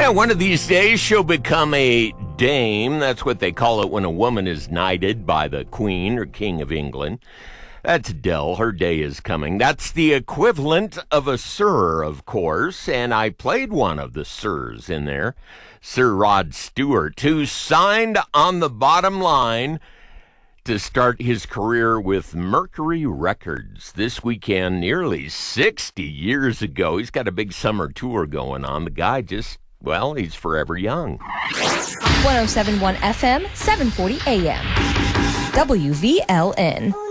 And one of these days, she'll become a dame. That's what they call it when a woman is knighted by the Queen or King of England. That's Adele. Her day is coming. That's the equivalent of a sir, of course, and I played one of the sirs in there, Sir Rod Stewart, who signed on the bottom line to start his career with Mercury Records this weekend, nearly 60 years ago. He's got a big summer tour going on. The guy just, well, he's forever young. 107.1 FM, 740 AM. WVLN.